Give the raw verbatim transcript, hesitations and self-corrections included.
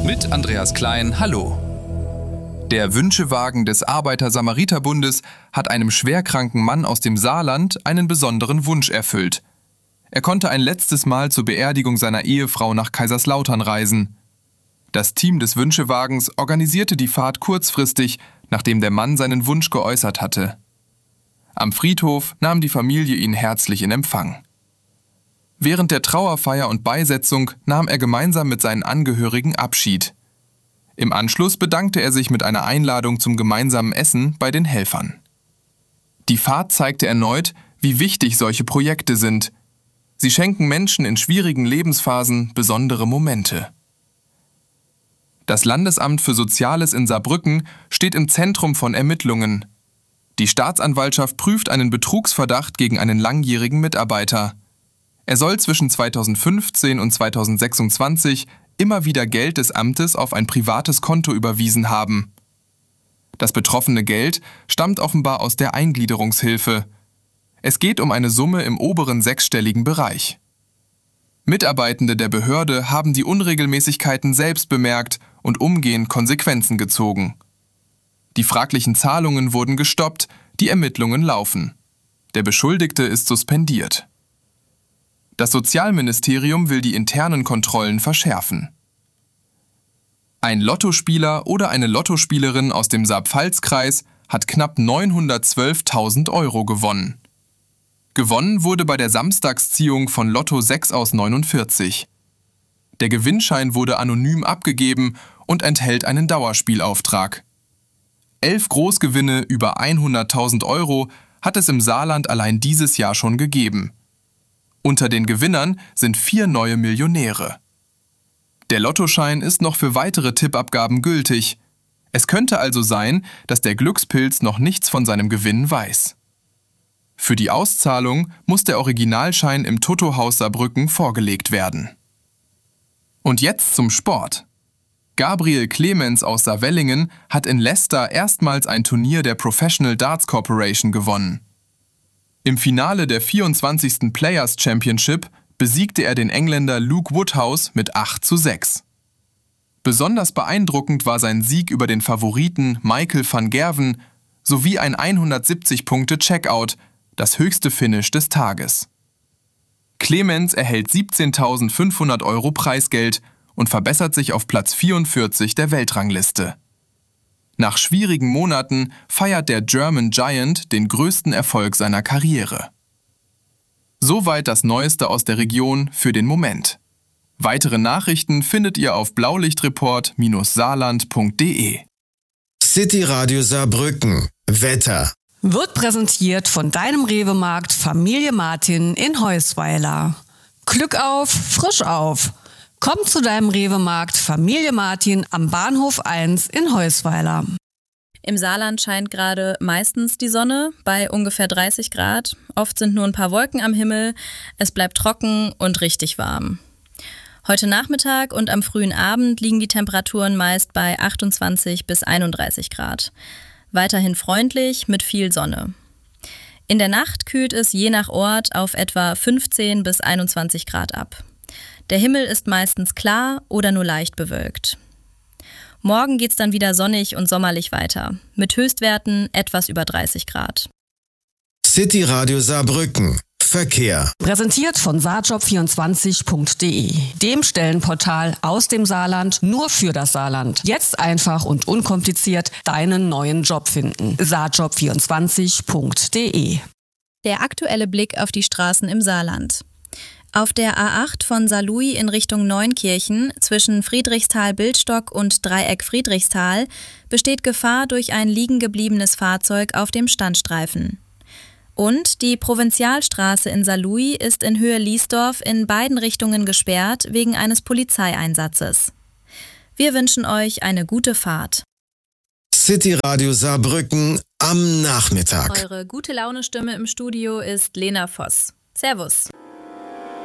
Mit Andreas Klein, hallo. Der Wünschewagen des Arbeiter-Samariter-Bundes hat einem schwerkranken Mann aus dem Saarland einen besonderen Wunsch erfüllt. Er konnte ein letztes Mal zur Beerdigung seiner Ehefrau nach Kaiserslautern reisen. Das Team des Wünschewagens organisierte die Fahrt kurzfristig, nachdem der Mann seinen Wunsch geäußert hatte. Am Friedhof nahm die Familie ihn herzlich in Empfang. Während der Trauerfeier und Beisetzung nahm er gemeinsam mit seinen Angehörigen Abschied. Im Anschluss bedankte er sich mit einer Einladung zum gemeinsamen Essen bei den Helfern. Die Fahrt zeigte erneut, wie wichtig solche Projekte sind. Sie schenken Menschen in schwierigen Lebensphasen besondere Momente. Das Landesamt für Soziales in Saarbrücken steht im Zentrum von Ermittlungen. Die Staatsanwaltschaft prüft einen Betrugsverdacht gegen einen langjährigen Mitarbeiter. Er soll zwischen zweitausendfünfzehn und zweitausendsechsundzwanzig immer wieder Geld des Amtes auf ein privates Konto überwiesen haben. Das betroffene Geld stammt offenbar aus der Eingliederungshilfe. Es geht um eine Summe im oberen sechsstelligen Bereich. Mitarbeitende der Behörde haben die Unregelmäßigkeiten selbst bemerkt und umgehend Konsequenzen gezogen. Die fraglichen Zahlungen wurden gestoppt, die Ermittlungen laufen. Der Beschuldigte ist suspendiert. Das Sozialministerium will die internen Kontrollen verschärfen. Ein Lottospieler oder eine Lottospielerin aus dem Saar-Pfalz-Kreis hat knapp neunhundertzwölftausend Euro gewonnen. Gewonnen wurde bei der Samstagsziehung von Lotto sechs aus neunundvierzig. Der Gewinnschein wurde anonym abgegeben und enthält einen Dauerspielauftrag. Elf Großgewinne über hunderttausend Euro hat es im Saarland allein dieses Jahr schon gegeben. Unter den Gewinnern sind vier neue Millionäre. Der Lottoschein ist noch für weitere Tippabgaben gültig. Es könnte also sein, dass der Glückspilz noch nichts von seinem Gewinn weiß. Für die Auszahlung muss der Originalschein im Toto-Haus Saarbrücken vorgelegt werden. Und jetzt zum Sport. Gabriel Clemens aus Saarwellingen hat in Leicester erstmals ein Turnier der Professional Darts Corporation gewonnen. Im Finale der vierundzwanzigsten Players Championship besiegte er den Engländer Luke Woodhouse mit acht zu sechs. Besonders beeindruckend war sein Sieg über den Favoriten Michael van Gerwen sowie ein hundertsiebzig Punkte Checkout, das höchste Finish des Tages. Clemens erhält siebzehntausendfünfhundert Euro Preisgeld und verbessert sich auf Platz vierundvierzig der Weltrangliste. Nach schwierigen Monaten feiert der German Giant den größten Erfolg seiner Karriere. Soweit das Neueste aus der Region für den Moment. Weitere Nachrichten findet ihr auf blaulichtreport Bindestrich saarland Punkt de. City Radio Saarbrücken. Wetter. Wird präsentiert von deinem Rewe-Markt Familie Martin in Heusweiler. Glück auf, frisch auf. Komm zu deinem Rewe-Markt Familie Martin am Bahnhof eins in Heusweiler. Im Saarland scheint gerade meistens die Sonne bei ungefähr dreißig Grad. Oft sind nur ein paar Wolken am Himmel. Es bleibt trocken und richtig warm. Heute Nachmittag und am frühen Abend liegen die Temperaturen meist bei achtundzwanzig bis einunddreißig Grad. Weiterhin freundlich mit viel Sonne. In der Nacht kühlt es je nach Ort auf etwa fünfzehn bis einundzwanzig Grad ab. Der Himmel ist meistens klar oder nur leicht bewölkt. Morgen geht's dann wieder sonnig und sommerlich weiter, mit Höchstwerten etwas über dreißig Grad. City Radio Saarbrücken. Verkehr. Präsentiert von saarjob vierundzwanzig Punkt de, dem Stellenportal aus dem Saarland nur für das Saarland. Jetzt einfach und unkompliziert deinen neuen Job finden. saarjob vierundzwanzig Punkt de. Der aktuelle Blick auf die Straßen im Saarland. Auf der A acht von Saarlouis in Richtung Neunkirchen zwischen Friedrichsthal-Bildstock und Dreieck Friedrichsthal besteht Gefahr durch ein liegen gebliebenes Fahrzeug auf dem Standstreifen. Und die Provinzialstraße in Saarlouis ist in Höhe Liesdorf in beiden Richtungen gesperrt wegen eines Polizeieinsatzes. Wir wünschen euch eine gute Fahrt. City Radio Saarbrücken am Nachmittag. Eure gute Laune-Stimme im Studio ist Lena Voss. Servus.